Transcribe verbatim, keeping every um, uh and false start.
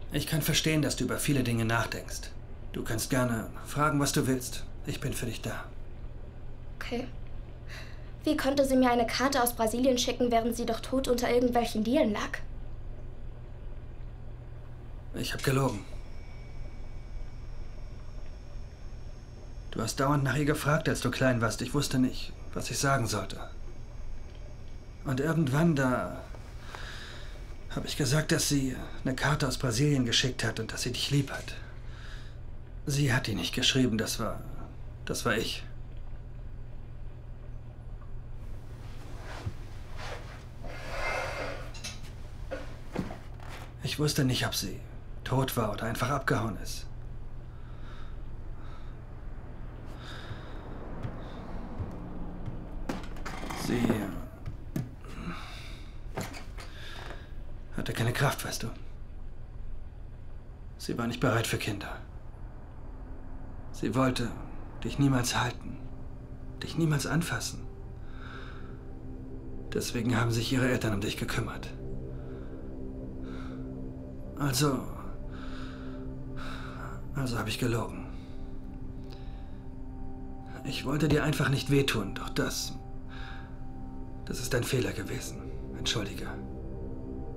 Ich kann verstehen, dass du über viele Dinge nachdenkst. Du kannst gerne fragen, was du willst. Ich bin für dich da. Okay. Wie konnte sie mir eine Karte aus Brasilien schicken, während sie doch tot unter irgendwelchen Dielen lag? Ich habe gelogen. Du hast dauernd nach ihr gefragt, als du klein warst. Ich wusste nicht, was ich sagen sollte. Und irgendwann da habe ich gesagt, dass sie eine Karte aus Brasilien geschickt hat und dass sie dich lieb hat. Sie hat die nicht geschrieben, das war... das war ich. Ich wusste nicht, ob sie tot war oder einfach abgehauen ist. Sie hatte keine Kraft, weißt du. Sie war nicht bereit für Kinder. Sie wollte dich niemals halten, dich niemals anfassen. Deswegen haben sich ihre Eltern um dich gekümmert. Also, also habe ich gelogen. Ich wollte dir einfach nicht wehtun, doch das, das ist ein Fehler gewesen. Entschuldige.